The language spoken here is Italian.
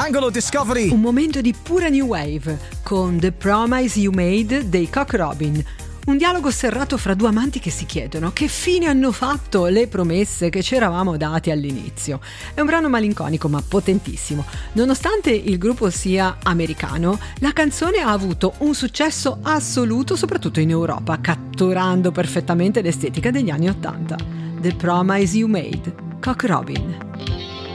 Angolo Discovery. Un momento di pura new wave con The Promise You Made dei Cock Robin. Un dialogo serrato fra due amanti che si chiedono che fine hanno fatto le promesse che ci eravamo dati all'inizio. È un brano malinconico ma potentissimo. Nonostante il gruppo sia americano, la canzone ha avuto un successo assoluto soprattutto in Europa, catturando perfettamente l'estetica degli anni '80. The Promise You Made, Cock Robin.